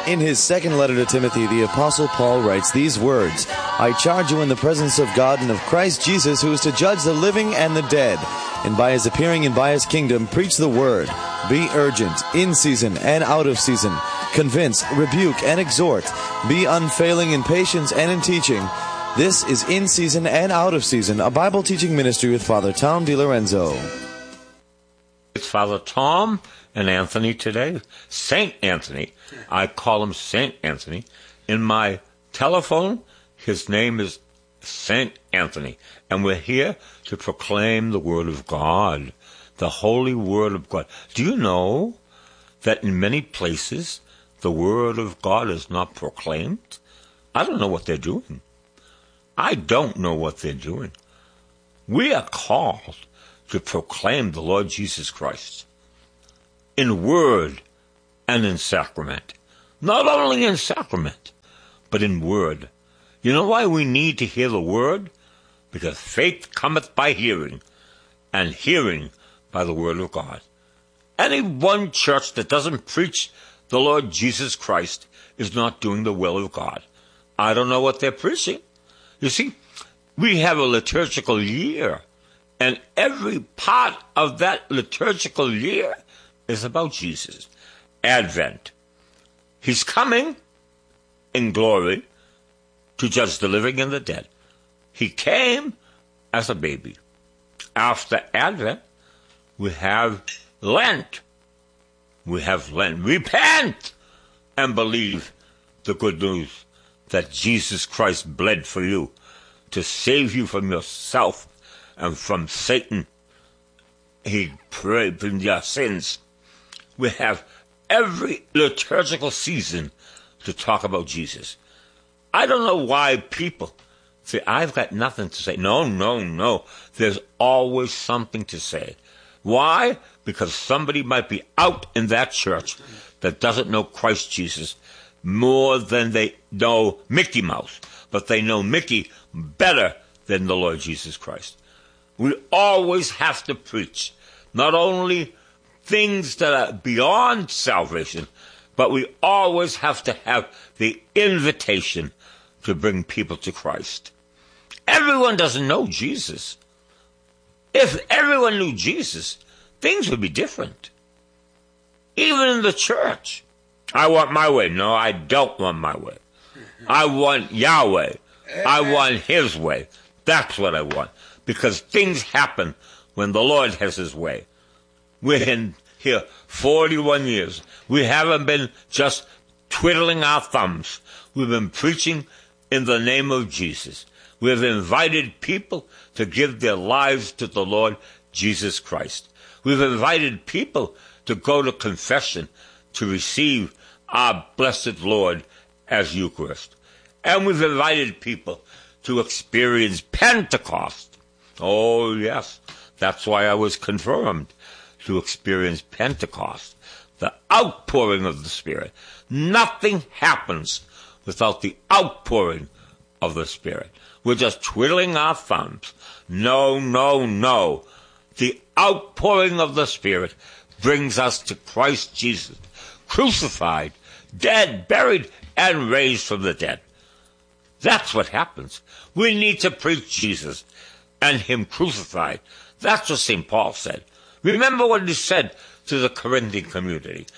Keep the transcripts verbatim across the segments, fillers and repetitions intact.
In his second letter to Timothy, the Apostle Paul writes these words, I charge you in the presence of God and of Christ Jesus, who is to judge the living and the dead, and by his appearing and by his kingdom, preach the word. Be urgent, in season and out of season. Convince, rebuke, and exhort. Be unfailing in patience and in teaching. This is In Season and Out of Season, a Bible teaching ministry with Father Tom DiLorenzo. It's Father Tom and Anthony today. Saint Anthony. I call him Saint Anthony. In my telephone, his name is Saint Anthony. And we're here to proclaim the Word of God, the Holy Word of God. Do you know that in many places the Word of God is not proclaimed? I don't know what they're doing. I don't know what they're doing. We are called to proclaim the Lord Jesus Christ in word and in sacrament. Not only in sacrament, but in word. You know why we need to hear the word? Because faith cometh by hearing, and hearing by the word of God. Any one church that doesn't preach the Lord Jesus Christ is not doing the will of God. I don't know what they're preaching. You see, we have a liturgical year, and every part of that liturgical year is about Jesus. Advent. He's coming in glory to judge the living and the dead. He came as a baby. After Advent, we have Lent. We have Lent. Repent and believe the good news that Jesus Christ bled for you to save you from yourself and from Satan. He prayed for your sins. We have every liturgical season to talk about Jesus. I don't know why people say, I've got nothing to say. No, no, no. There's always something to say. Why? Because somebody might be out in that church that doesn't know Christ Jesus more than they know Mickey Mouse, but they know Mickey better than the Lord Jesus Christ. We always have to preach not only things that are beyond salvation, but we always have to have the invitation to bring people to Christ. Everyone doesn't know Jesus. If everyone knew Jesus, things would be different. Even in the church. I want my way. No, I don't want my way. I want Yahweh. I want His way. That's what I want. Because things happen when the Lord has His way. We're in here forty-one years. We haven't been just twiddling our thumbs. We've been preaching in the name of Jesus. We've invited people to give their lives to the Lord Jesus Christ. We've invited people to go to confession to receive our blessed Lord as Eucharist. And we've invited people to experience Pentecost. Oh, yes, that's why I was confirmed to experience Pentecost, the outpouring of the Spirit. Nothing happens without the outpouring of the Spirit. We're just twiddling our thumbs. No, no, no. The outpouring of the Spirit brings us to Christ Jesus, crucified, dead, buried, and raised from the dead. That's what happens. We need to preach Jesus and Him crucified. That's what Saint Paul said. Remember what he said to the Corinthian community.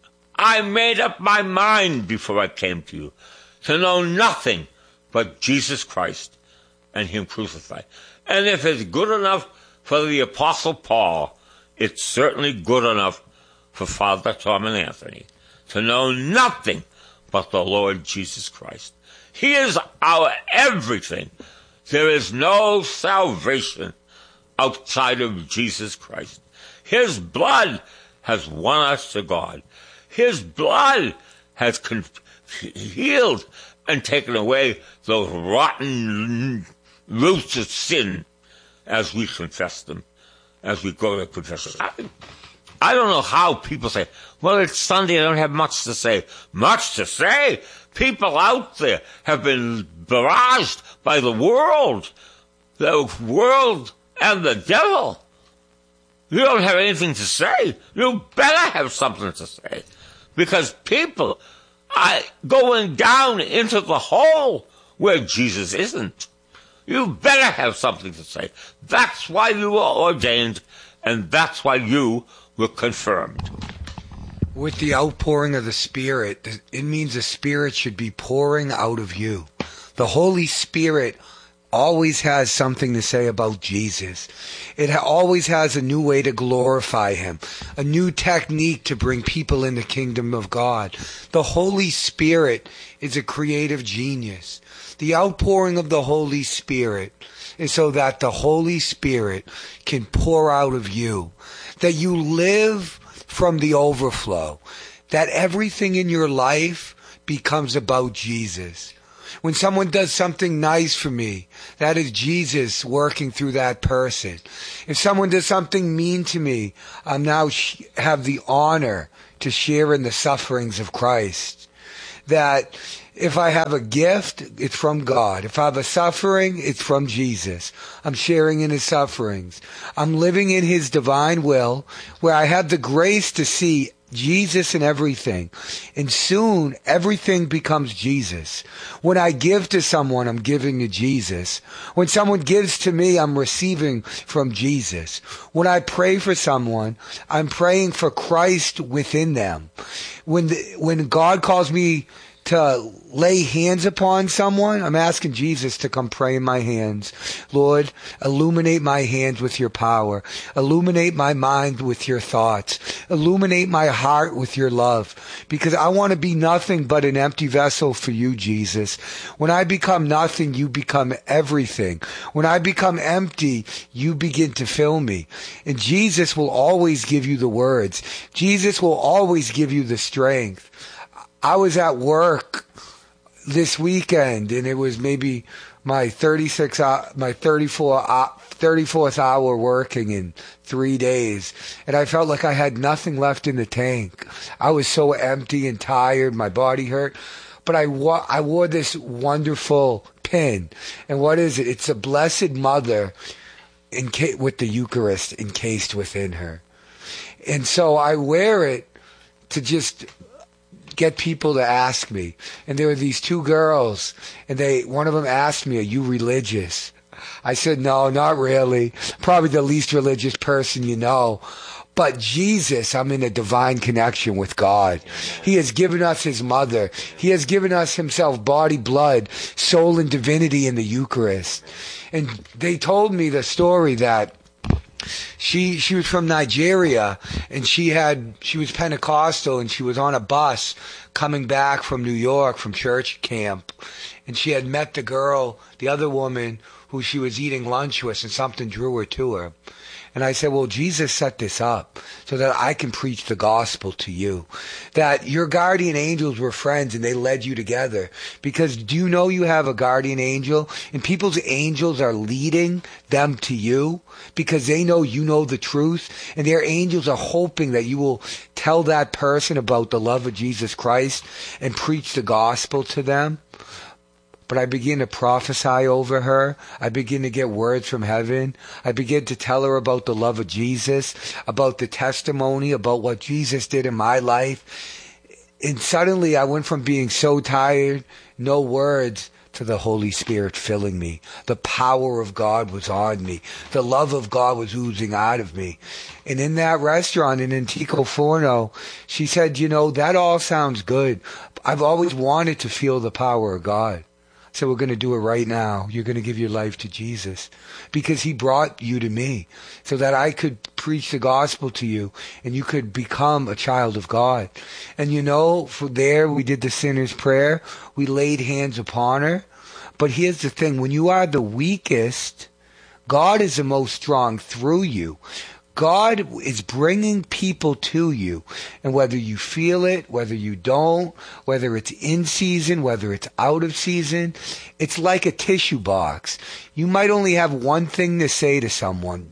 I made up my mind before I came to you to know nothing but Jesus Christ and Him crucified. And if it's good enough for the Apostle Paul, it's certainly good enough for Father Tom and Anthony to know nothing but the Lord Jesus Christ. He is our everything. There is no salvation outside of Jesus Christ. His blood has won us to God. His blood has con- healed and taken away those rotten roots of sin as we confess them, as we go to confession. I, I don't know how people say, well, it's Sunday, I don't have much to say. Much to say? People out there have been barraged by the world, the world and the devil. You don't have anything to say. You better have something to say. Because people uh, going down into the hole where Jesus isn't. You better have something to say. That's why you were ordained, and that's why you were confirmed. With the outpouring of the Spirit, it means the Spirit should be pouring out of you. The Holy Spirit always has something to say about Jesus. It ha- always has a new way to glorify him, a new technique to bring people in the kingdom of God. The Holy Spirit is a creative genius. The outpouring of the Holy Spirit is so that the Holy Spirit can pour out of you, that you live from the overflow, that everything in your life becomes about Jesus. When someone does something nice for me, that is Jesus working through that person. If someone does something mean to me, I now sh- have the honor to share in the sufferings of Christ. That if I have a gift, it's from God. If I have a suffering, it's from Jesus. I'm sharing in his sufferings. I'm living in his divine will, where I have the grace to see Jesus in everything. And soon, everything becomes Jesus. When I give to someone, I'm giving to Jesus. When someone gives to me, I'm receiving from Jesus. When I pray for someone, I'm praying for Christ within them. When the, when God calls me to lay hands upon someone, I'm asking Jesus to come pray in my hands. Lord, illuminate my hands with your power. Illuminate my mind with your thoughts. Illuminate my heart with your love. Because I want to be nothing but an empty vessel for you, Jesus. When I become nothing, you become everything. When I become empty, you begin to fill me. And Jesus will always give you the words. Jesus will always give you the strength. I was at work this weekend, and it was maybe my thirty-six, my thirty-four, thirty-fourth hour working in three days, and I felt like I had nothing left in the tank. I was so empty and tired, my body hurt, but I wa- I wore this wonderful pin, and what is it? It's a Blessed Mother enca- with the Eucharist encased within her, and so I wear it to just get people to ask me. And there were these two girls, and they one of them asked me, "Are you religious?" I said, "No, not really. Probably the least religious person you know. But Jesus, I'm in a divine connection with God. He has given us his mother. He has given us himself, body, blood, soul, and divinity in the Eucharist." And they told me the story that She she was from Nigeria, and she had she was Pentecostal, and she was on a bus coming back from New York from church camp, and she had met the girl, the other woman who she was eating lunch with, and something drew her to her. And I said, well, Jesus set this up so that I can preach the gospel to you. That your guardian angels were friends and they led you together. Because do you know you have a guardian angel? And people's angels are leading them to you because they know you know the truth. And their angels are hoping that you will tell that person about the love of Jesus Christ and preach the gospel to them. But I begin to prophesy over her. I begin to get words from heaven. I begin to tell her about the love of Jesus, about the testimony, about what Jesus did in my life. And suddenly I went from being so tired, no words, to the Holy Spirit filling me. The power of God was on me. The love of God was oozing out of me. And in that restaurant in Antico Forno, she said, you know, that all sounds good. I've always wanted to feel the power of God. So we're going to do it right now. You're going to give your life to Jesus because he brought you to me so that I could preach the gospel to you and you could become a child of God. And you know, from there we did the sinner's prayer. We laid hands upon her. But here's the thing. When you are the weakest, God is the most strong through you. God is bringing people to you, and whether you feel it, whether you don't, whether it's in season, whether it's out of season, it's like a tissue box. You might only have one thing to say to someone,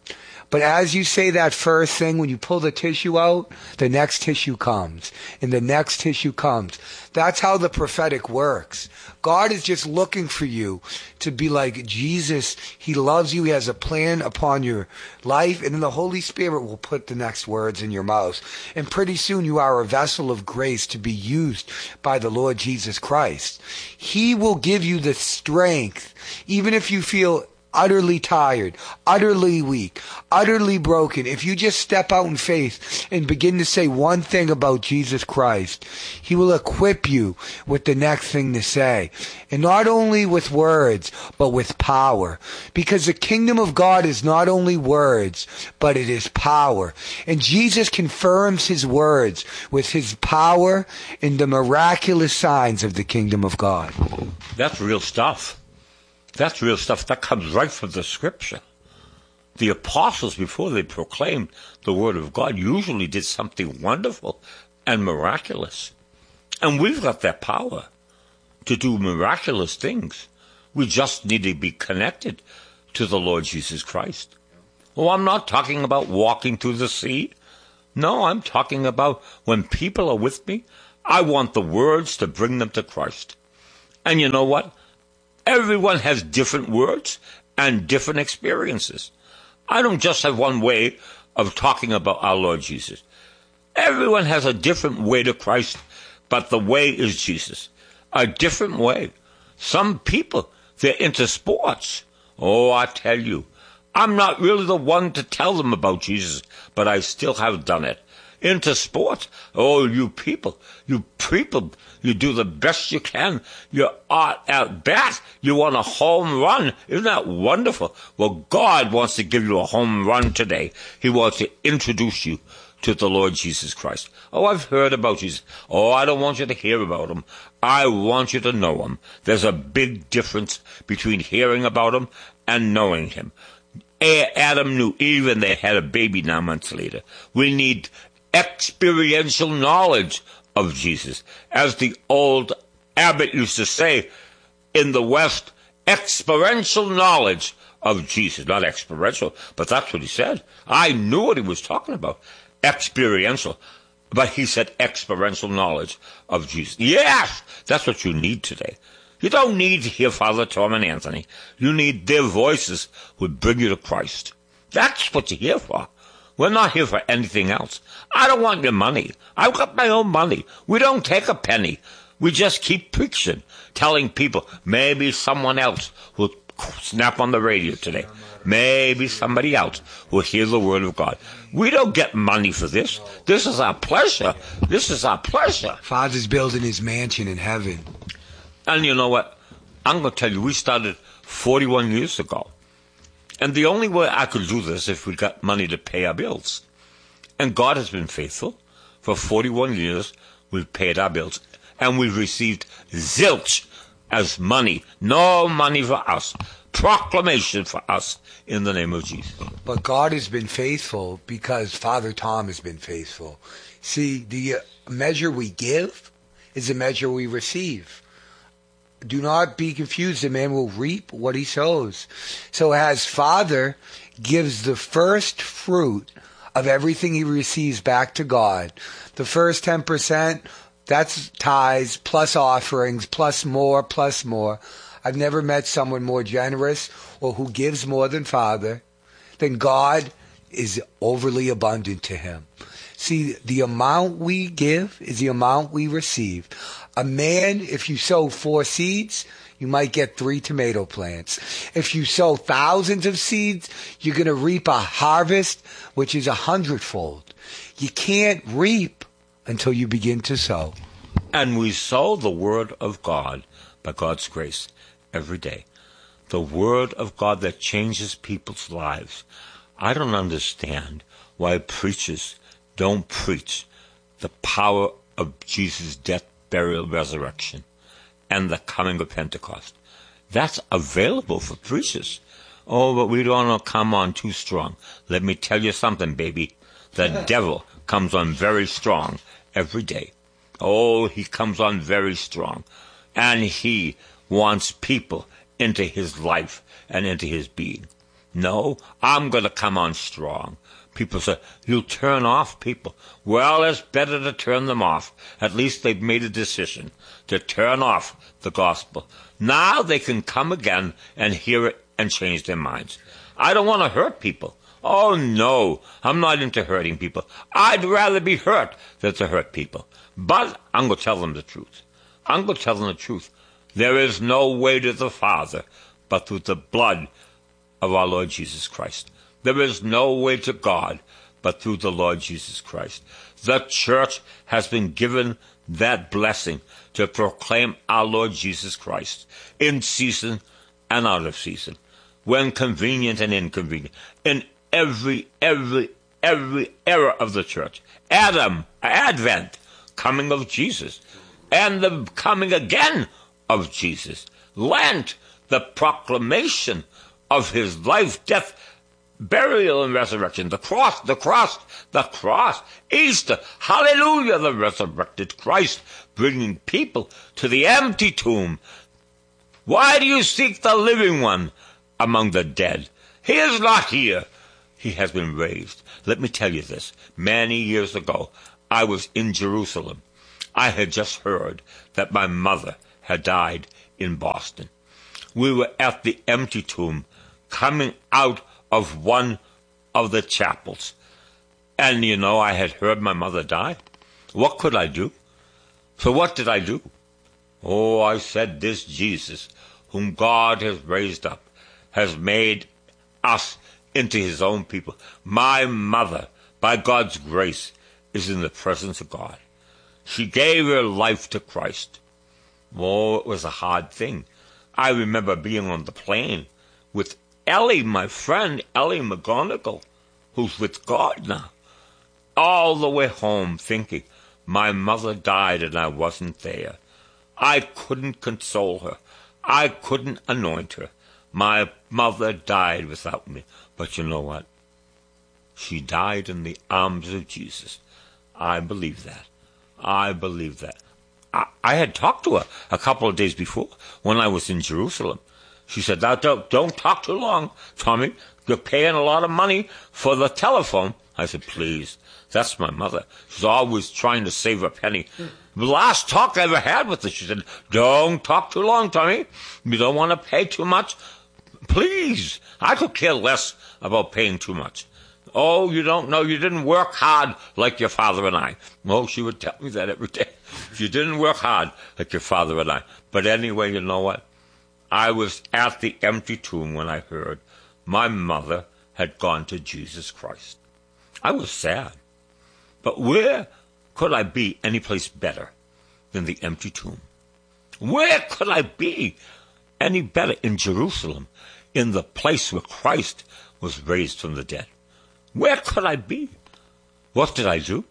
But as you say that first thing, when you pull the tissue out, the next tissue comes. And the next tissue comes. That's how the prophetic works. God is just looking for you to be like Jesus. He loves you. He has a plan upon your life. And then the Holy Spirit will put the next words in your mouth. And pretty soon you are a vessel of grace to be used by the Lord Jesus Christ. He will give you the strength, even if you feel utterly tired, utterly weak, utterly broken. If you just step out in faith and begin to say one thing about Jesus Christ, He will equip you with the next thing to say. And not only with words, but with power. Because the kingdom of God is not only words, but it is power. And Jesus confirms His words with His power in the miraculous signs of the kingdom of God. That's real stuff. That's real stuff. That comes right from the Scripture. The apostles, before they proclaimed the Word of God, usually did something wonderful and miraculous. And we've got that power to do miraculous things. We just need to be connected to the Lord Jesus Christ. Oh, I'm not talking about walking through the sea. No, I'm talking about when people are with me, I want the words to bring them to Christ. And you know what? Everyone has different words and different experiences. I don't just have one way of talking about our Lord Jesus. Everyone has a different way to Christ, but the way is Jesus. A different way. Some people, they're into sports. Oh, I tell you, I'm not really the one to tell them about Jesus, but I still have done it. Into sports. Oh, you people, you people, you do the best you can. You're at bat. You want a home run. Isn't that wonderful? Well, God wants to give you a home run today. He wants to introduce you to the Lord Jesus Christ. Oh, I've heard about Jesus. Oh, I don't want you to hear about Him. I want you to know Him. There's a big difference between hearing about Him and knowing Him. Adam knew Eve and they had a baby nine months later. We need experiential knowledge of Jesus. As the old abbot used to say in the West, experiential knowledge of Jesus. Not experiential, but that's what he said. I knew what he was talking about. Experiential. But he said experiential knowledge of Jesus. Yes, that's what you need today. You don't need to hear Father Tom and Anthony. You need their voices who bring you to Christ. That's what you're here for. We're not here for anything else. I don't want your money. I've got my own money. We don't take a penny. We just keep preaching, telling people maybe someone else will snap on the radio today. Maybe somebody else will hear the Word of God. We don't get money for this. This is our pleasure. This is our pleasure. Father's building His mansion in heaven. And you know what? I'm going to tell you, we started forty-one years ago. And the only way I could do this if we got money to pay our bills. And God has been faithful. For forty-one years, we've paid our bills. And we've received zilch as money. No money for us. Proclamation for us in the name of Jesus. But God has been faithful because Father Tom has been faithful. See, the measure we give is the measure we receive. Do not be confused. A man will reap what he sows. So as Father gives the first fruit of everything he receives back to God, the first ten percent, that's tithes, plus offerings, plus more, plus more. I've never met someone more generous or who gives more than Father. Then God is overly abundant to him. See, the amount we give is the amount we receive. A man, if you sow four seeds, you might get three tomato plants. If you sow thousands of seeds, you're going to reap a harvest, which is a hundredfold. You can't reap until you begin to sow. And we sow the Word of God by God's grace every day. The Word of God that changes people's lives. I don't understand why preachers don't preach the power of Jesus' death, burial, resurrection, and the coming of Pentecost. That's available for preachers. Oh, but we don't want to come on too strong. Let me tell you something, baby. The devil comes on very strong every day. Oh, he comes on very strong. And he wants people into his life and into his being. No, I'm going to come on strong. People say, you turn off people. Well, it's better to turn them off. At least they've made a decision to turn off the gospel. Now they can come again and hear it and change their minds. I don't want to hurt people. Oh, no, I'm not into hurting people. I'd rather be hurt than to hurt people. But I'm going to tell them the truth. I'm going to tell them the truth. There is no way to the Father but through the blood of our Lord Jesus Christ. There is no way to God but through the Lord Jesus Christ. The church has been given that blessing to proclaim our Lord Jesus Christ in season and out of season, when convenient and inconvenient, in every, every, every era of the church. Adam, Advent, coming of Jesus, and the coming again of Jesus. Lent, the proclamation of his life, death, burial, and resurrection. The cross, the cross, the cross. Easter, hallelujah, the resurrected Christ, bringing people to the empty tomb. Why do you seek the living one among the dead? He is not here. He has been raised. Let me tell you this. Many years ago, I was in Jerusalem. I had just heard that my mother had died in Boston. We were at the empty tomb, coming out of one of the chapels. And, you know, I had heard my mother die. What could I do? So what did I do? Oh, I said, this Jesus, whom God has raised up, has made us into his own people. My mother, by God's grace, is in the presence of God. She gave her life to Christ. Oh, it was a hard thing. I remember being on the plane with Ellie, my friend, Ellie McGonigal, who's with God now, all the way home thinking, my mother died and I wasn't there. I couldn't console her. I couldn't anoint her. My mother died without me. But you know what? She died in the arms of Jesus. I believe that. I believe that. I, I had talked to her a couple of days before when I was in Jerusalem. She said, now, don't, don't talk too long, Tommy. You're paying a lot of money for the telephone. I said, please. That's my mother. She's always trying to save a penny. The last talk I ever had with her, she said, don't talk too long, Tommy. You don't want to pay too much. Please. I could care less about paying too much. Oh, you don't know. You didn't work hard like your father and I. Oh, she would tell me that every day. You didn't work hard like your father and I. But anyway, you know what? I was at the empty tomb when I heard my mother had gone to Jesus Christ. I was sad. But where could I be any place better than the empty tomb? Where could I be any better in Jerusalem, in the place where Christ was raised from the dead? Where could I be? What did I do?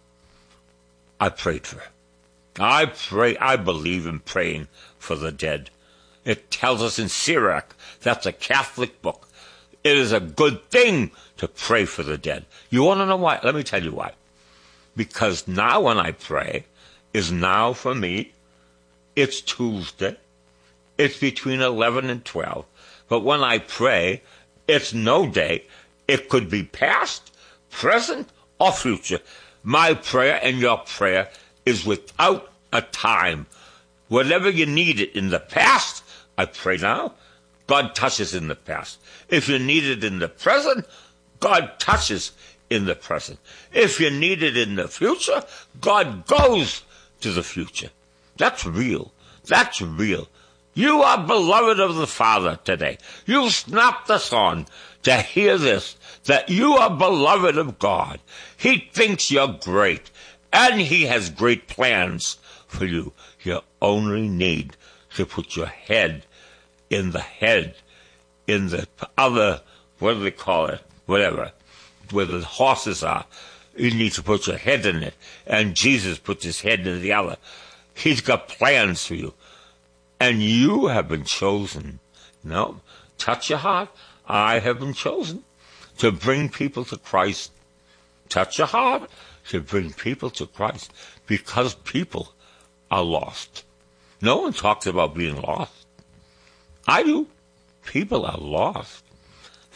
I prayed for her. I pray, I believe in praying for the dead. It tells us in Sirach, that's a Catholic book, it is a good thing to pray for the dead. You want to know why? Let me tell you why. Because now when I pray, is now for me, it's Tuesday, it's between eleven and twelve. But when I pray, it's no day. It could be past, present, or future. My prayer and your prayer is without a time. Whatever you needed in the past, I pray now. God touches in the past. If you need it in the present, God touches in the present. If you need it in the future, God goes to the future. That's real. That's real. You are beloved of the Father today. You snapped us on to hear this, that you are beloved of God. He thinks you're great, and he has great plans for you. You only need to put your head in the head, in the other, what do they call it, whatever, where the horses are. You need to put your head in it, and Jesus puts his head in the other. He's got plans for you, and you have been chosen. No, touch your heart. I have been chosen to bring people to Christ. Touch your heart to bring people to Christ, because people are lost. No one talks about being lost. I do. People are lost.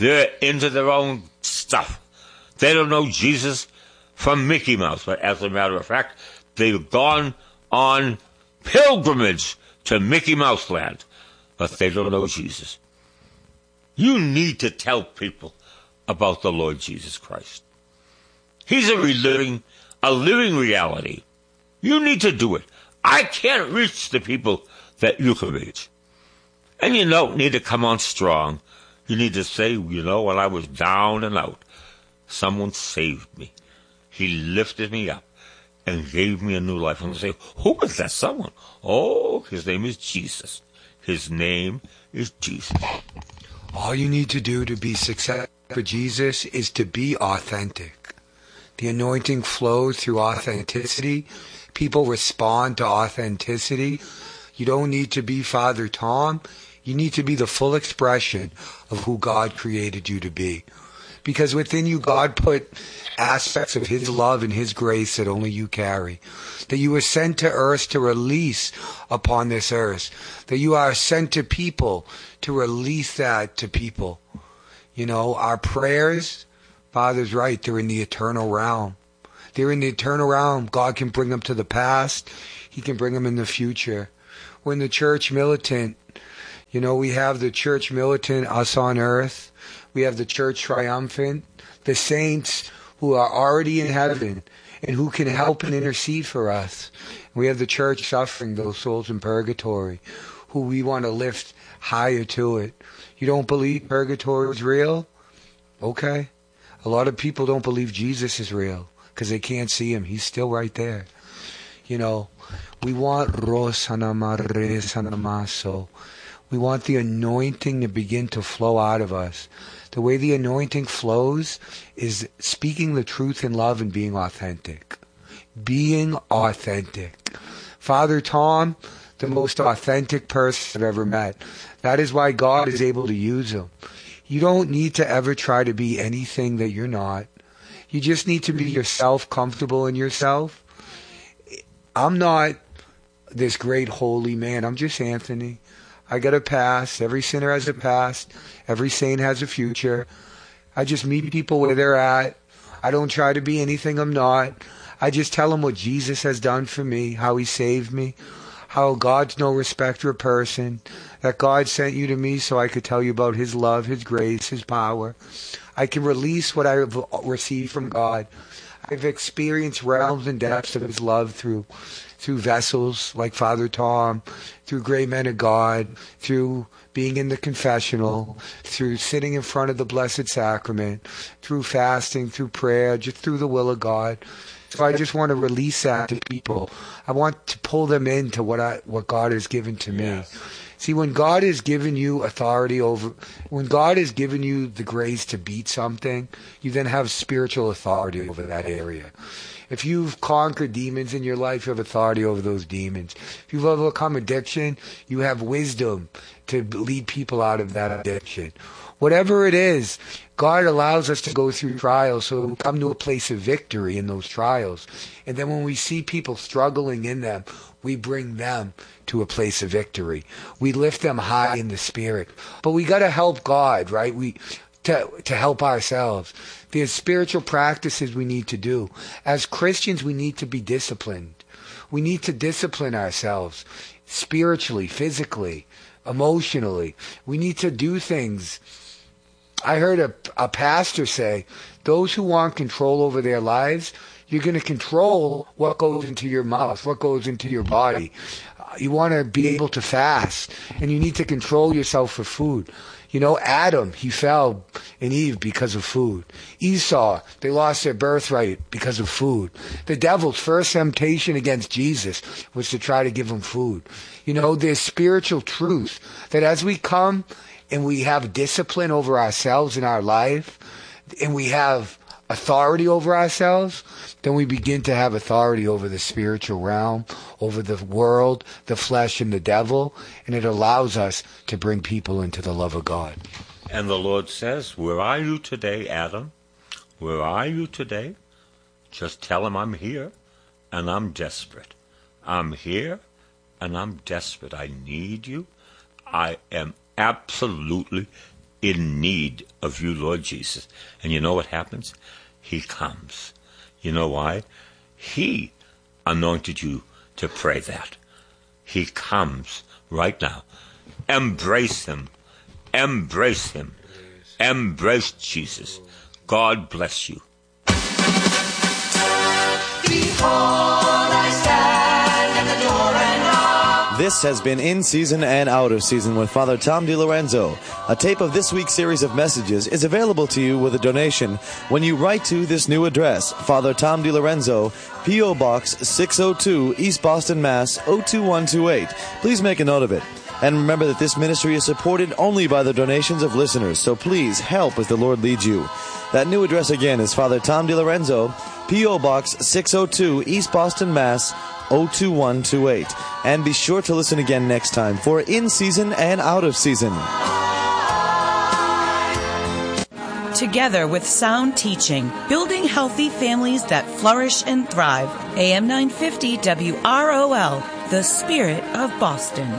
They're into their own stuff. They don't know Jesus from Mickey Mouse. But as a matter of fact, they've gone on pilgrimage to Mickey Mouse Land. But they don't know Jesus. You need to tell people about the Lord Jesus Christ. He's a living, a living reality. You need to do it. I can't reach the people that you can reach. And you don't need to come on strong. You need to say, you know, when I was down and out, someone saved me. He lifted me up and gave me a new life. And say, who is that someone? Oh, his name is Jesus. His name is Jesus. All you need to do to be successful for Jesus is to be authentic. The anointing flows through authenticity. People respond to authenticity. You don't need to be Father Tom. You need to be the full expression of who God created you to be. Because within you, God put aspects of His love and His grace that only you carry. That you were sent to earth to release upon this earth. That you are sent to people to release that to people. You know, our prayers, Father's right, they're in the eternal realm. They're in the eternal realm. God can bring them to the past. He can bring them in the future. When the church militant, you know, we have the church militant, us on earth. We have the church triumphant, the saints who are already in heaven and who can help and intercede for us. We have the church suffering, those souls in purgatory, who we want to lift higher to it. You don't believe purgatory is real? Okay. A lot of people don't believe Jesus is real because they can't see Him. He's still right there. You know, we want Rosanamaresanamaso. We want the anointing to begin to flow out of us. The way the anointing flows is speaking the truth in love and being authentic. Being authentic. Father Tom, the most authentic person I've ever met. That is why God is able to use him. You don't need to ever try to be anything that you're not. You just need to be yourself, comfortable in yourself. I'm not this great holy man. I'm just Anthony. I got a past. Every sinner has a past. Every saint has a future. I just meet people where they're at. I don't try to be anything I'm not. I just tell them what Jesus has done for me, how He saved me, how God's no respecter of person, that God sent you to me so I could tell you about His love, His grace, His power. I can release what I've received from God. I've experienced realms and depths of His love through through vessels like Father Tom, through great men of God, through being in the confessional, through sitting in front of the Blessed Sacrament, through fasting, through prayer, just through the will of God. So I just want to release that to people. I want to pull them into what I what God has given to me. Yes. See, when God has given you authority over, when God has given you the grace to beat something, you then have spiritual authority over that area. If you've conquered demons in your life, you have authority over those demons. If you've overcome addiction, you have wisdom to lead people out of that addiction. Whatever it is, God allows us to go through trials so we come to a place of victory in those trials. And then when we see people struggling in them, we bring them to a place of victory. We lift them high in the spirit. But we got to help God, right? We to to help ourselves. There's spiritual practices we need to do. As Christians, we need to be disciplined. We need to discipline ourselves spiritually, physically, emotionally. We need to do things. I heard a, a pastor say, those who want control over their lives, you're going to control what goes into your mouth, what goes into your body. You want to be able to fast, and you need to control yourself for food. You know, Adam, he fell, and Eve because of food. Esau, they lost their birthright because of food. The devil's first temptation against Jesus was to try to give him food. You know, there's spiritual truth that as we come and we have discipline over ourselves in our life, and we have authority over ourselves, then we begin to have authority over the spiritual realm, over the world, the flesh, and the devil, and it allows us to bring people into the love of God. And the Lord says, where are you today, Adam? Where are you today? Just tell him I'm here, and I'm desperate. I'm here, and I'm desperate. I need you. I am absolutely in need of you, Lord Jesus. And you know what happens? He comes. You know why? He anointed you to pray that. He comes right now. Embrace him. Embrace him. Embrace Jesus. God bless you. Behold, I stand at the door and knock. This has been In Season and Out of Season with Father Tom DiLorenzo. A tape of this week's series of messages is available to you with a donation when you write to this new address, Father Tom DiLorenzo, P O. Box six oh two, East Boston, Mass. oh two one two eight. Please make a note of it. And remember that this ministry is supported only by the donations of listeners, so please help as the Lord leads you. That new address again is Father Tom DiLorenzo, P O. Box six oh two, East Boston, Mass. oh two one two eight. And be sure to listen again next time for In Season and Out of Season. Together with sound teaching, building healthy families that flourish and thrive. A M nine fifty W R O L, the Spirit of Boston.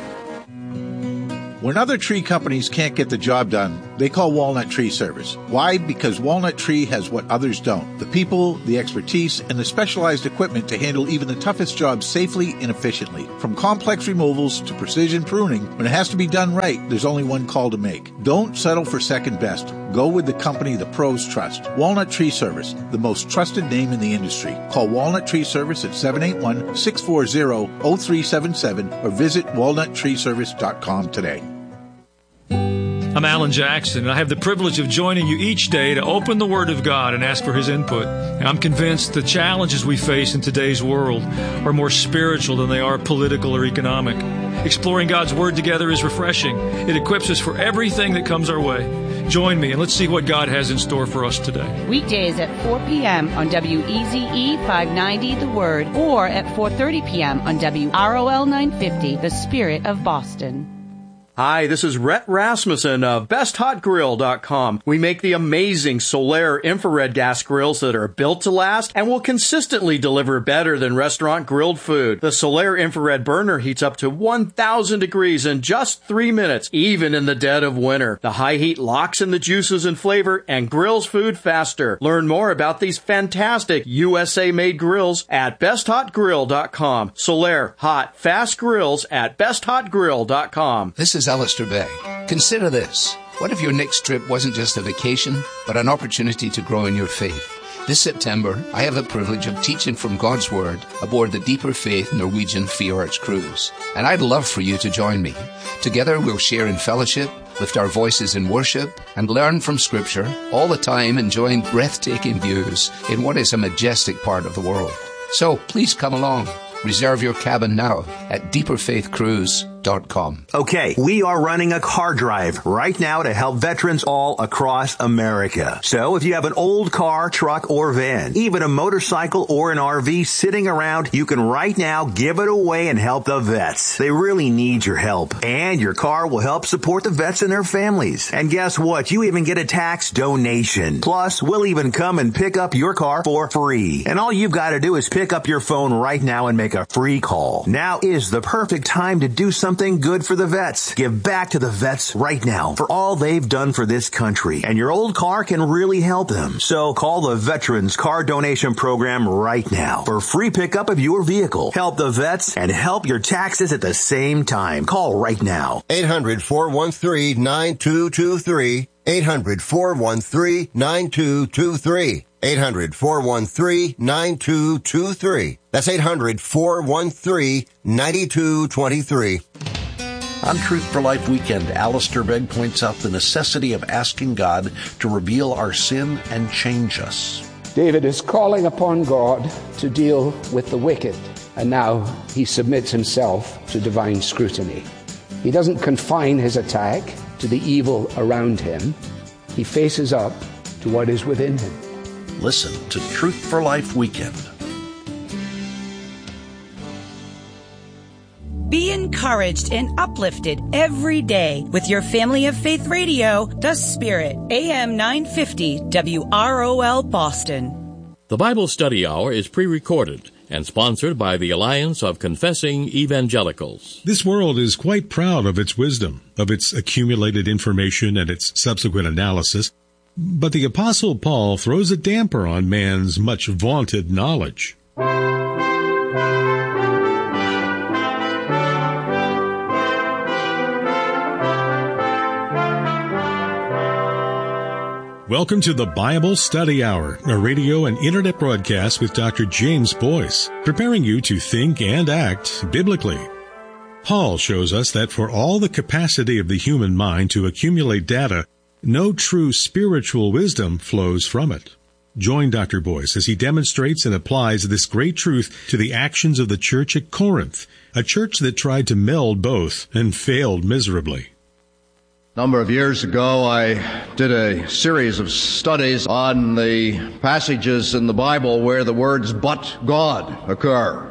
When other tree companies can't get the job done, they call Walnut Tree Service. Why? Because Walnut Tree has what others don't. The people, the expertise, and the specialized equipment to handle even the toughest jobs safely and efficiently. From complex removals to precision pruning, when it has to be done right, there's only one call to make. Don't settle for second best. Go with the company the pros trust. Walnut Tree Service, the most trusted name in the industry. Call Walnut Tree Service at seven eight one, six four zero, zero three seven seven or visit walnut tree service dot com today. I'm Alan Jackson, and I have the privilege of joining you each day to open the Word of God and ask for His input. And I'm convinced the challenges we face in today's world are more spiritual than they are political or economic. Exploring God's Word together is refreshing. It equips us for everything that comes our way. Join me, and let's see what God has in store for us today. Weekdays at four p.m. on W E Z E five ninety The Word, or at four thirty p.m. on W R O L nine fifty, The Spirit of Boston. Hi, this is Rhett Rasmussen of best hot grill dot com. We make the amazing Solaire infrared gas grills that are built to last and will consistently deliver better than restaurant grilled food. The Solaire infrared burner heats up to one thousand degrees in just three minutes, even in the dead of winter. The high heat locks in the juices and flavor and grills food faster. Learn more about these fantastic U S A-made grills at best hot grill dot com. Solaire hot, fast grills at best hot grill dot com. This is Alistair Begg. Consider this. What if your next trip wasn't just a vacation, but an opportunity to grow in your faith? This September, I have the privilege of teaching from God's Word aboard the Deeper Faith Norwegian Fjords cruise. And I'd love for you to join me. Together we'll share in fellowship, lift our voices in worship, and learn from Scripture, all the time enjoying breathtaking views in what is a majestic part of the world. So please come along. Reserve your cabin now at deeper faith cruise dot com. Okay, we are running a car drive right now to help veterans all across America. So if you have an old car, truck, or van, even a motorcycle or an R V sitting around, you can right now give it away and help the vets. They really need your help. And your car will help support the vets and their families. And guess what? You even get a tax donation. Plus, we'll even come and pick up your car for free. And all you've got to do is pick up your phone right now and make a free call. Now is the perfect time to do something good for the vets. Give back to the vets right now for all they've done for this country. And your old car can really help them. So call the Veterans Car Donation Program right now for free pickup of your vehicle. Help the vets and help your taxes at the same time. Call right now. eight hundred, four one three, nine two two three. eight hundred, four one three, nine two two three. eight hundred, four one three, nine two two three. That's eight hundred, four one three, nine two two three. On Truth for Life Weekend, Alistair Begg points out the necessity of asking God to reveal our sin and change us. David is calling upon God to deal with the wicked, and now he submits himself to divine scrutiny. He doesn't confine his attack to the evil around him. He faces up to what is within him. Listen to Truth for Life Weekend. Be encouraged and uplifted every day with your Family of Faith Radio, The Spirit, A M nine fifty W R O L Boston. The Bible Study Hour is pre-recorded and sponsored by the Alliance of Confessing Evangelicals. This world is quite proud of its wisdom, of its accumulated information and its subsequent analysis, but the Apostle Paul throws a damper on man's much vaunted knowledge. Welcome to the Bible Study Hour, a radio and internet broadcast with Doctor James Boyce, preparing you to think and act biblically. Paul shows us that for all the capacity of the human mind to accumulate data, no true spiritual wisdom flows from it. Join Doctor Boyce as he demonstrates and applies this great truth to the actions of the church at Corinth, a church that tried to meld both and failed miserably. A number of years ago, I did a series of studies on the passages in the Bible where the words "but God" occur.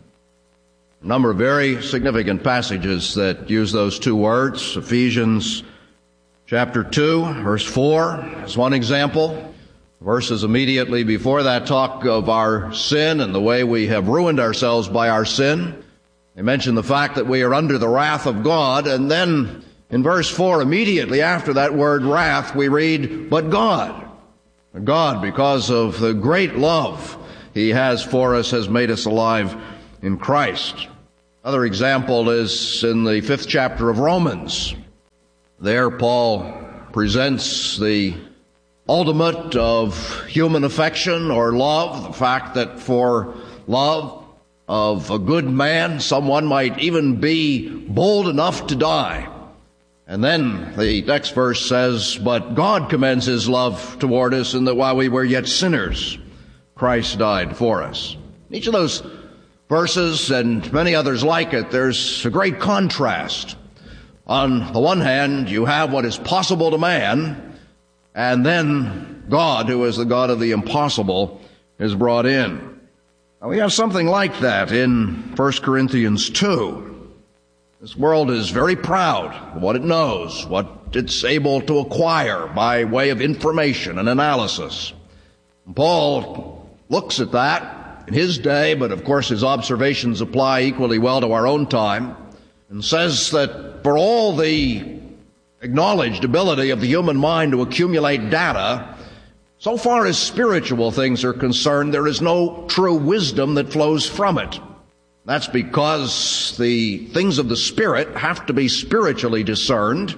A number of very significant passages that use those two words. Ephesians chapter two, verse four is one example. Verses immediately before that talk of our sin and the way we have ruined ourselves by our sin. They mention the fact that we are under the wrath of God, and then in verse four, immediately after that word wrath, we read, but God. God, because of the great love He has for us, has made us alive in Christ. Another example is in the fifth chapter of Romans. There Paul presents the ultimate of human affection or love, the fact that for love of a good man, someone might even be bold enough to die. And then the next verse says, but God commends His love toward us in that while we were yet sinners, Christ died for us. In each of those verses and many others like it, there's a great contrast. On the one hand, you have what is possible to man, and then God, who is the God of the impossible, is brought in. Now, we have something like that in First Corinthians two. This world is very proud of what it knows, what it's able to acquire by way of information and analysis. And Paul looks at that in his day, but of course his observations apply equally well to our own time, and says that for all the acknowledged ability of the human mind to accumulate data, so far as spiritual things are concerned, there is no true wisdom that flows from it. That's because the things of the Spirit have to be spiritually discerned,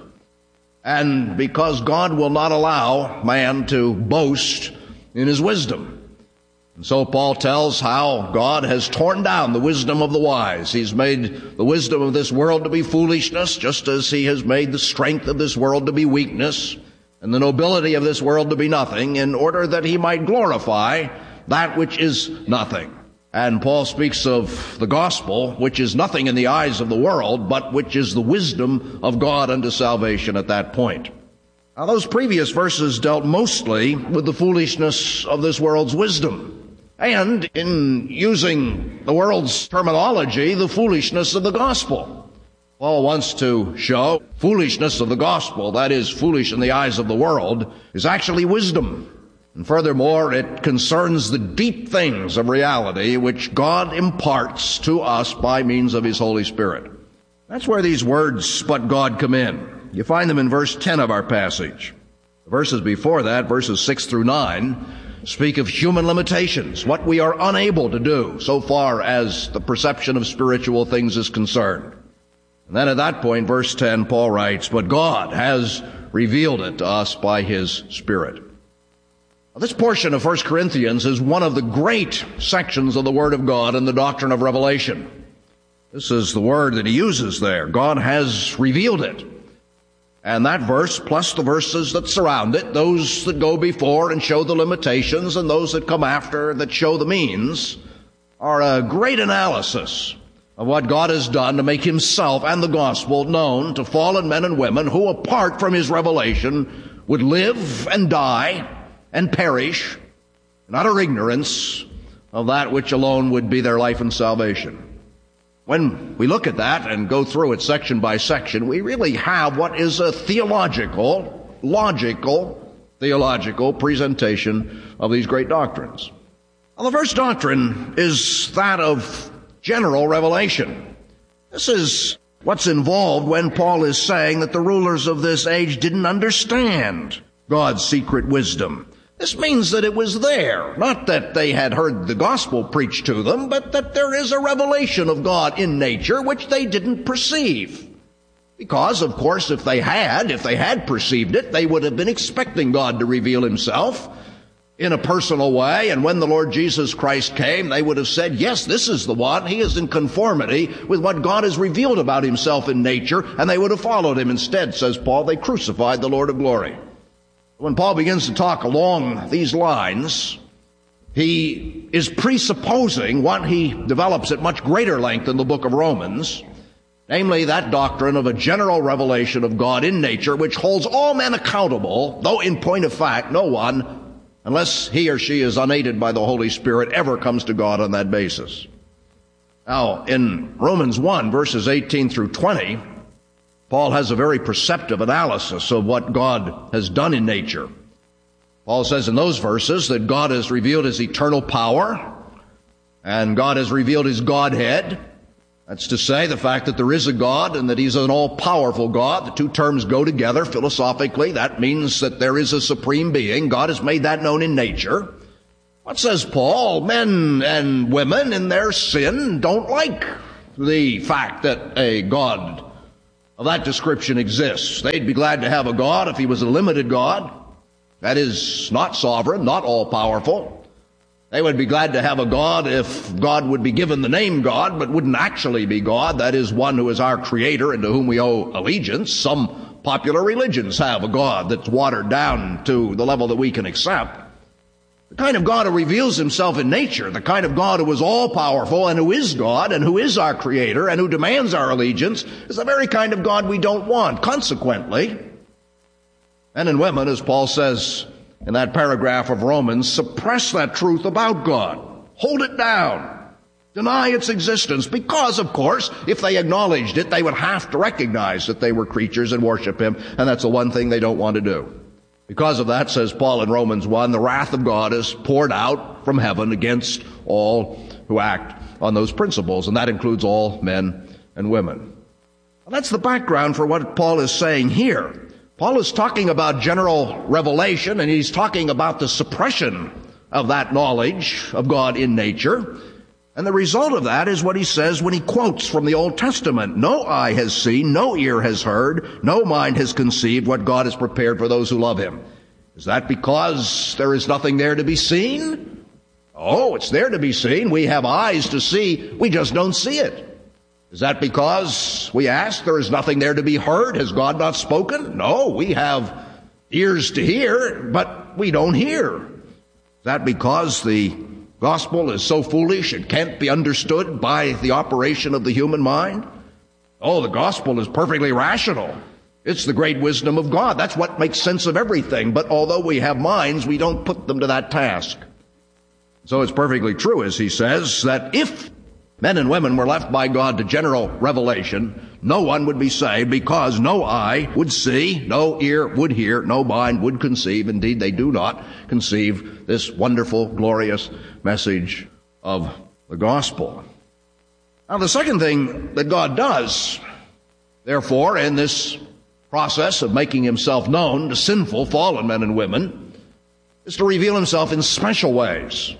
and because God will not allow man to boast in his wisdom. And so Paul tells how God has torn down the wisdom of the wise. He's made the wisdom of this world to be foolishness, just as He has made the strength of this world to be weakness, and the nobility of this world to be nothing, in order that He might glorify that which is nothing. And Paul speaks of the gospel, which is nothing in the eyes of the world, but which is the wisdom of God unto salvation at that point. Now, those previous verses dealt mostly with the foolishness of this world's wisdom, and in using the world's terminology, the foolishness of the gospel. Paul wants to show foolishness of the gospel, that is, foolish in the eyes of the world, is actually wisdom. And furthermore, it concerns the deep things of reality which God imparts to us by means of His Holy Spirit. That's where these words, but God, come in. You find them in verse ten of our passage. The verses before that, verses six through nine, speak of human limitations, what we are unable to do so far as the perception of spiritual things is concerned. And then at that point, verse ten, Paul writes, but God has revealed it to us by His Spirit. This portion of First Corinthians is one of the great sections of the Word of God in the doctrine of revelation. This is the word that he uses there. God has revealed it. And that verse, plus the verses that surround it, those that go before and show the limitations, and those that come after that show the means, are a great analysis of what God has done to make Himself and the gospel known to fallen men and women who, apart from His revelation, would live and die and perish in utter ignorance of that which alone would be their life and salvation. When we look at that and go through it section by section, we really have what is a theological, logical, theological presentation of these great doctrines. Well, the first doctrine is that of general revelation. This is what's involved when Paul is saying that the rulers of this age didn't understand God's secret wisdom. This means that it was there, not that they had heard the gospel preached to them, but that there is a revelation of God in nature which they didn't perceive. Because, of course, if they had, if they had perceived it, they would have been expecting God to reveal himself in a personal way, and when the Lord Jesus Christ came, they would have said, yes, this is the one. He is in conformity with what God has revealed about himself in nature, and they would have followed him. Instead, says Paul, they crucified the Lord of glory. When Paul begins to talk along these lines, he is presupposing what he develops at much greater length in the book of Romans, namely that doctrine of a general revelation of God in nature, which holds all men accountable, though in point of fact, no one, unless he or she is unaided by the Holy Spirit, ever comes to God on that basis. Now, in Romans one, verses eighteen through twenty, Paul has a very perceptive analysis of what God has done in nature. Paul says in those verses that God has revealed his eternal power, and God has revealed his Godhead. That's to say, the fact that there is a God and that he's an all-powerful God. The two terms go together philosophically. That means that there is a supreme being. God has made that known in nature. What says Paul? Men and women in their sin don't like the fact that a God of that description exists. They'd be glad to have a God if he was a limited God. That is, not sovereign, not all-powerful. They would be glad to have a God if God would be given the name God, but wouldn't actually be God. That is, one who is our creator and to whom we owe allegiance. Some popular religions have a God that's watered down to the level that we can accept. The kind of God who reveals himself in nature, the kind of God who is all-powerful and who is God and who is our creator and who demands our allegiance, is the very kind of God we don't want. Consequently, men and women, as Paul says in that paragraph of Romans, suppress that truth about God. Hold it down. Deny its existence. Because, of course, if they acknowledged it, they would have to recognize that they were creatures and worship him, and that's the one thing they don't want to do. Because of that, says Paul in Romans one, the wrath of God is poured out from heaven against all who act on those principles, and that includes all men and women. Well, that's the background for what Paul is saying here. Paul is talking about general revelation, and he's talking about the suppression of that knowledge of God in nature. And the result of that is what he says when he quotes from the Old Testament. No eye has seen, no ear has heard, no mind has conceived what God has prepared for those who love him. Is that because there is nothing there to be seen? Oh, it's there to be seen. We have eyes to see, we just don't see it. Is that because, we ask, there is nothing there to be heard? Has God not spoken? No, we have ears to hear, but we don't hear. Is that because the gospel is so foolish it can't be understood by the operation of the human mind? Oh, the gospel is perfectly rational. It's the great wisdom of God. That's what makes sense of everything. But although we have minds, we don't put them to that task. So it's perfectly true, as he says, that if men and women were left by God to general revelation, no one would be saved, because no eye would see, no ear would hear, no mind would conceive. Indeed, they do not conceive this wonderful, glorious message of the gospel. Now, the second thing that God does, therefore, in this process of making himself known to sinful, fallen men and women, is to reveal himself in special ways.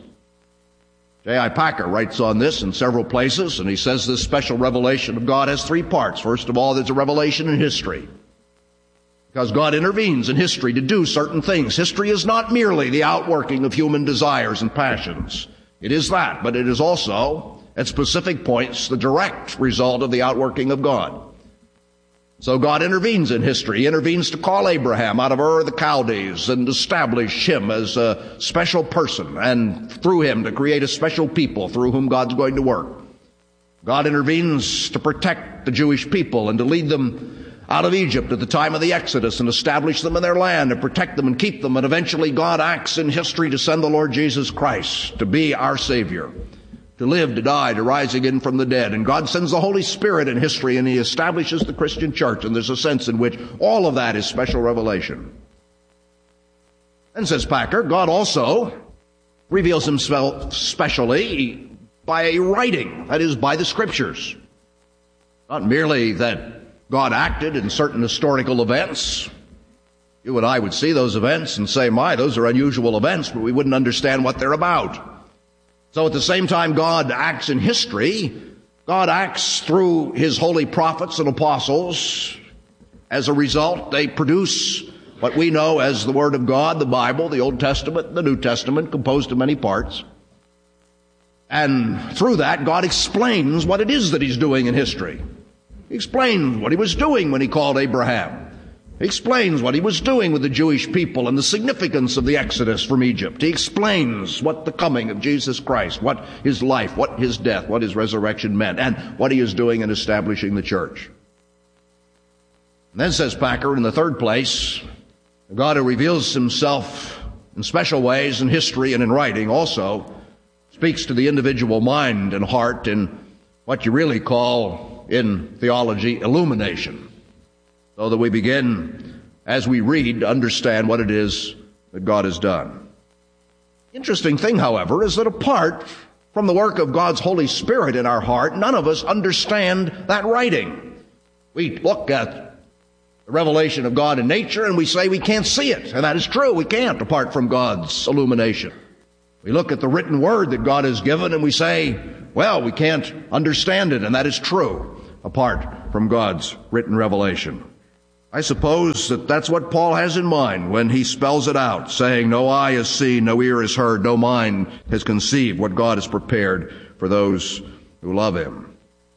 J I Packer writes on this in several places, and he says this special revelation of God has three parts. First of all, there's a revelation in history, because God intervenes in history to do certain things. History is not merely the outworking of human desires and passions. It is that, but it is also, at specific points, the direct result of the outworking of God. So God intervenes in history. He intervenes to call Abraham out of Ur of the Chaldees and establish him as a special person, and through him to create a special people through whom God's going to work. God intervenes to protect the Jewish people and to lead them out of Egypt at the time of the Exodus and establish them in their land and protect them and keep them. And eventually God acts in history to send the Lord Jesus Christ to be our Savior, to live, to die, to rise again from the dead. And God sends the Holy Spirit in history, and he establishes the Christian church. And there's a sense in which all of that is special revelation. And says Packer, God also reveals himself specially by a writing, that is, by the Scriptures. Not merely that God acted in certain historical events. You and I would see those events and say, my, those are unusual events, but we wouldn't understand what they're about. So at the same time God acts in history, God acts through his holy prophets and apostles. As a result, they produce what we know as the Word of God, the Bible, the Old Testament, the New Testament, composed of many parts. And through that, God explains what it is that he's doing in history. He explains what he was doing when he called Abraham. He explains what he was doing with the Jewish people and the significance of the Exodus from Egypt. He explains what the coming of Jesus Christ, what his life, what his death, what his resurrection meant, and what he is doing in establishing the church. And then says Packer, in the third place, God who reveals himself in special ways in history and in writing also speaks to the individual mind and heart in what you really call in theology illumination, so that we begin, as we read, to understand what it is that God has done. Interesting thing, however, is that apart from the work of God's Holy Spirit in our heart, none of us understand that writing. We look at the revelation of God in nature and we say we can't see it, and that is true. We can't apart from God's illumination. We look at the written word that God has given and we say, well, we can't understand it, and that is true apart from God's written revelation. I suppose that that's what Paul has in mind when he spells it out, saying, no eye has seen, no ear has heard, no mind has conceived what God has prepared for those who love him.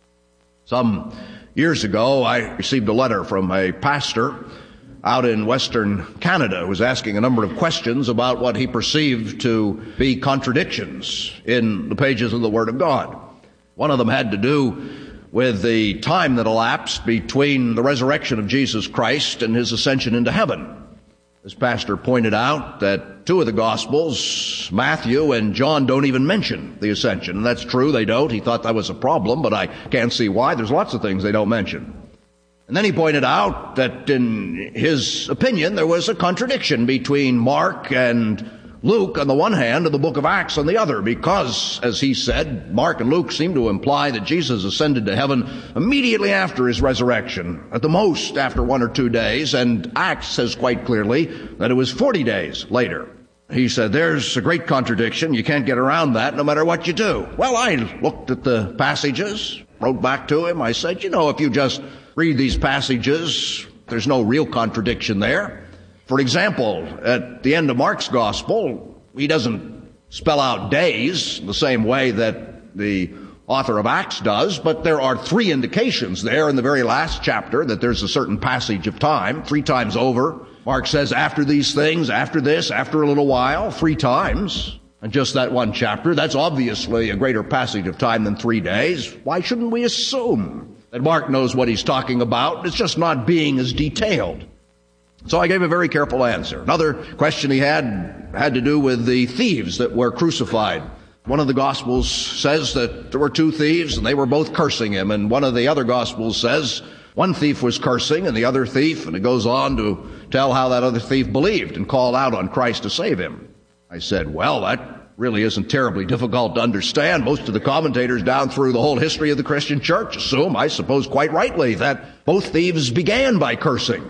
Some years ago, I received a letter from a pastor out in Western Canada who was asking a number of questions about what he perceived to be contradictions in the pages of the Word of God. One of them had to do with the time that elapsed between the resurrection of Jesus Christ and his ascension into heaven. This pastor pointed out that two of the Gospels, Matthew and John, don't even mention the ascension. And that's true, they don't. He thought that was a problem, but I can't see why. There's lots of things they don't mention. And then he pointed out that in his opinion, there was a contradiction between Mark and Luke on the one hand and the book of Acts on the other, because, as he said, Mark and Luke seem to imply that Jesus ascended to heaven immediately after his resurrection, at the most after one or two days, and Acts says quite clearly that it was forty days later. He said, there's a great contradiction. You can't get around that no matter what you do. Well, I looked at the passages, wrote back to him. I said, you know, if you just read these passages, there's no real contradiction there. For example, at the end of Mark's gospel, he doesn't spell out days the same way that the author of Acts does, but there are three indications there in the very last chapter that there's a certain passage of time, three times over. Mark says after these things, after this, after a little while, three times. And just that one chapter, that's obviously a greater passage of time than three days. Why shouldn't we assume that Mark knows what he's talking about? It's just not being as detailed. So I gave a very careful answer. Another question he had had to do with the thieves that were crucified. One of the Gospels says that there were two thieves and they were both cursing him. And one of the other Gospels says one thief was cursing and the other thief, and it goes on to tell how that other thief believed and called out on Christ to save him. I said, well, that really isn't terribly difficult to understand. Most of the commentators down through the whole history of the Christian church assume, I suppose quite rightly, that both thieves began by cursing.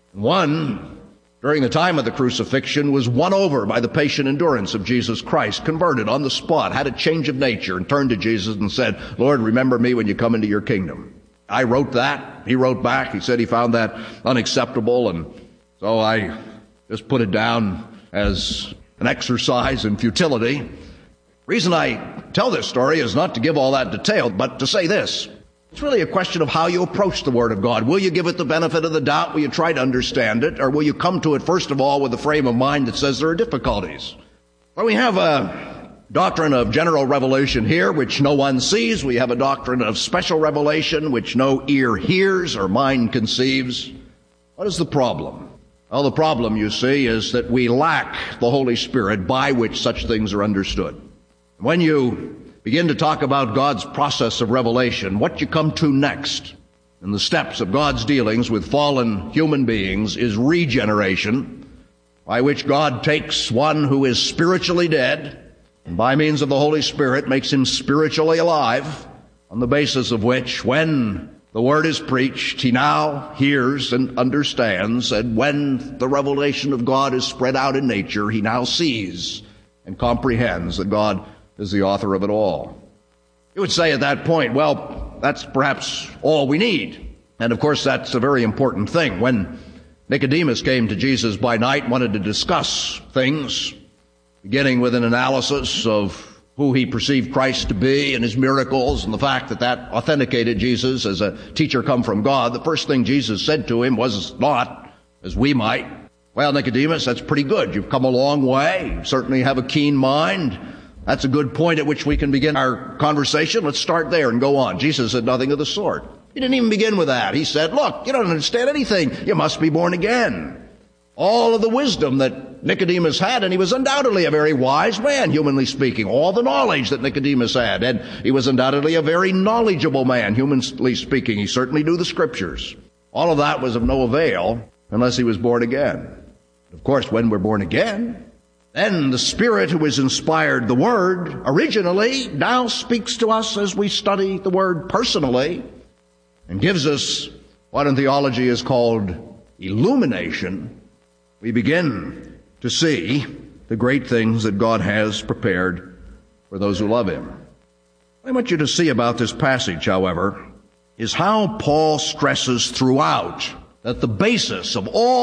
One, during the time of the crucifixion, was won over by the patient endurance of Jesus Christ, converted on the spot, had a change of nature, and turned to Jesus and said, Lord, remember me when you come into your kingdom. I wrote that. He wrote back. He said he found that unacceptable, and so I just put it down as an exercise in futility. The reason I tell this story is not to give all that detail, but to say this. It's really a question of how you approach the Word of God. Will you give it the benefit of the doubt? Will you try to understand it? Or will you come to it, first of all, with a frame of mind that says there are difficulties? Well, we have a doctrine of general revelation here, which no one sees. We have a doctrine of special revelation, which no ear hears or mind conceives. What is the problem? Well, the problem, you see, is that we lack the Holy Spirit by which such things are understood. When you begin to talk about God's process of revelation, what you come to next in the steps of God's dealings with fallen human beings is regeneration, by which God takes one who is spiritually dead and by means of the Holy Spirit makes him spiritually alive, on the basis of which, when the word is preached, he now hears and understands, and when the revelation of God is spread out in nature, he now sees and comprehends that God is the author of it all. You would say at that point, well, that's perhaps all we need. And of course, that's a very important thing. When Nicodemus came to Jesus by night and wanted to discuss things, beginning with an analysis of who he perceived Christ to be and his miracles and the fact that that authenticated Jesus as a teacher come from God, the first thing Jesus said to him was not, as we might, well, Nicodemus, that's pretty good. You've come a long way. You certainly have a keen mind. That's a good point at which we can begin our conversation. Let's start there and go on. Jesus said nothing of the sort. He didn't even begin with that. He said, look, you don't understand anything. You must be born again. All of the wisdom that Nicodemus had, and he was undoubtedly a very wise man, humanly speaking. All the knowledge that Nicodemus had, and he was undoubtedly a very knowledgeable man, humanly speaking. He certainly knew the Scriptures. All of that was of no avail unless he was born again. Of course, when we're born again, then the Spirit who has inspired the Word originally now speaks to us as we study the Word personally and gives us what in theology is called illumination. We begin to see the great things that God has prepared for those who love Him. What I want you to see about this passage, however, is how Paul stresses throughout that the basis of all